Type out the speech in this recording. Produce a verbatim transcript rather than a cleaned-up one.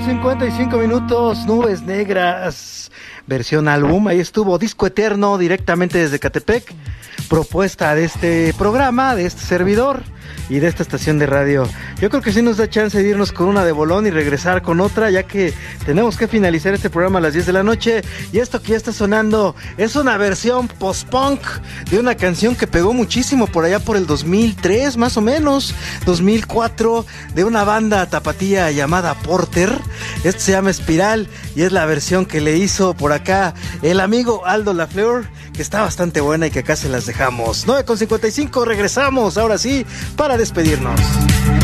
cincuenta y cinco minutos, Nubes Negras, versión álbum. Ahí estuvo Disco Eterno directamente desde Catepec, propuesta de este programa, de este servidor y de esta estación de radio. Yo creo que sí nos da chance de irnos con una de bolón y regresar con otra, ya que tenemos que finalizar este programa a las diez de la noche. Y esto que ya está sonando es una versión post-punk de una canción que pegó muchísimo por allá por el dos mil tres, más o menos, dos mil cuatro, de una banda tapatía llamada Porter. Esto se llama Espiral y es la versión que le hizo por acá el amigo Aldo Lafleur, que está bastante buena y que acá se las dejamos. nueve con cincuenta y cinco, regresamos ahora sí para despedirnos.